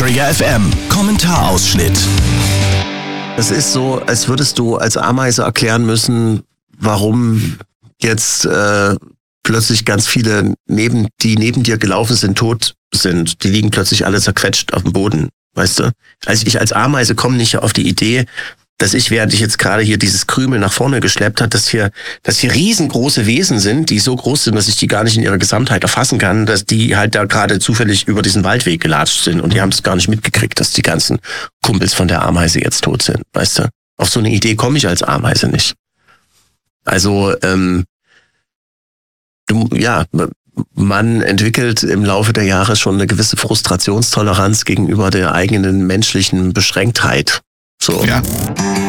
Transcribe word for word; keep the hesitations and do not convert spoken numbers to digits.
Trigger F M Kommentarausschnitt. Es ist so, als würdest du als Ameise erklären müssen, warum jetzt äh, plötzlich ganz viele, neben die neben dir gelaufen sind, tot sind. Die liegen plötzlich alle zerquetscht auf dem Boden, weißt du? Also ich als Ameise komme nicht auf die Idee, dass ich, während ich jetzt gerade hier dieses Krümel nach vorne geschleppt hat, dass hier, dass hier riesengroße Wesen sind, die so groß sind, dass ich die gar nicht in ihrer Gesamtheit erfassen kann, dass die halt da gerade zufällig über diesen Waldweg gelatscht sind und die haben es gar nicht mitgekriegt, dass die ganzen Kumpels von der Ameise jetzt tot sind, weißt du? Auf so eine Idee komme ich als Ameise nicht. Also, ähm, du, ja, man entwickelt im Laufe der Jahre schon eine gewisse Frustrationstoleranz gegenüber der eigenen menschlichen Beschränktheit. So. Ja.